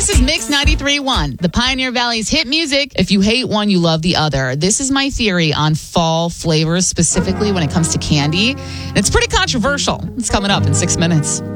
This is Mix 93.1, the Pioneer Valley's hit music. If you hate one, you love the other. This is my theory on fall flavors, specifically when it comes to candy. And it's pretty controversial. It's coming up in 6 minutes.